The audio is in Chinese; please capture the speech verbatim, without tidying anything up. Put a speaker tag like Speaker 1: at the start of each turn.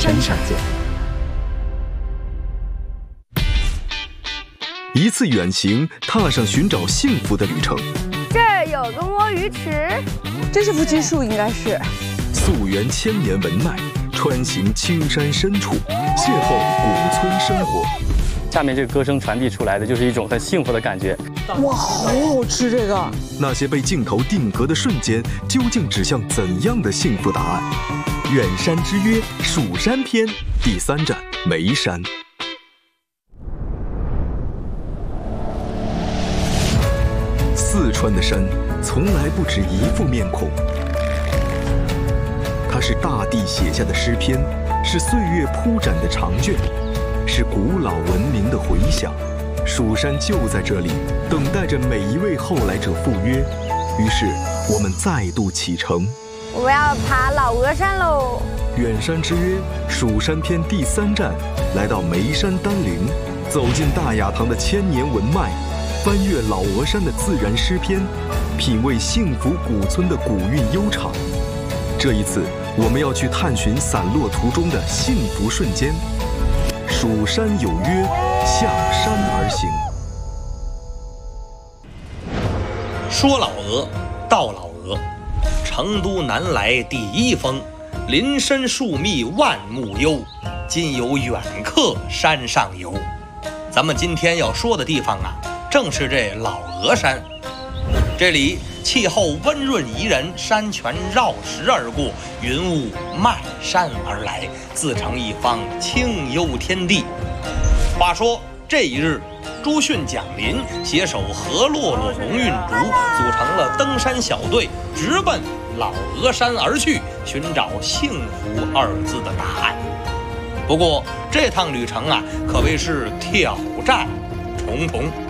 Speaker 1: 山上见。一次远行，踏上寻找幸福的旅程。
Speaker 2: 这儿有个摸鱼池，
Speaker 3: 这是福金树，应该是。
Speaker 1: 溯源千年文脉，穿行青山深处，邂逅古村生活。
Speaker 4: 下面这个歌声传递出来的，就是一种很幸福的感觉。
Speaker 3: 哇，好好吃这个！
Speaker 1: 那些被镜头定格的瞬间，究竟指向怎样的幸福答案？远山之约蜀山篇第三站眉山。四川的山从来不止一副面孔，它是大地写下的诗篇，是岁月铺展的长卷，是古老文明的回响。蜀山就在这里，等待着每一位后来者赴约。于是我们再度启程，
Speaker 2: 我们要爬老峨山喽！
Speaker 1: 远山之约蜀山篇第三站，来到眉山丹陵，走进大雅堂的千年文脉，翻阅老峨山的自然诗篇，品味幸福古村的古韵悠长。这一次，我们要去探寻散落途中的幸福瞬间。蜀山有约，向山而行。
Speaker 5: 说老鹅，到老鹅，成都南来第一峰，林深树密万木幽，今有远客山上游。咱们今天要说的地方啊，正是这老峨山。这里气候温润宜人，山泉绕石而过，云雾漫山而来，自成一方清幽天地。话说这一日，朱迅、蒋林携手何洛洛、龙运竹，组成了登山小队，直奔老峨山而去，寻找幸福二字的答案。不过这趟旅程啊，可谓是挑战重重。